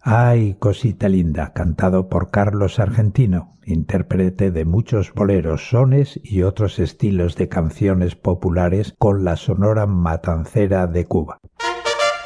Ay, cosita linda, cantado por Carlos Argentino, intérprete de muchos boleros, sones y otros estilos de canciones populares con la Sonora Matancera de Cuba.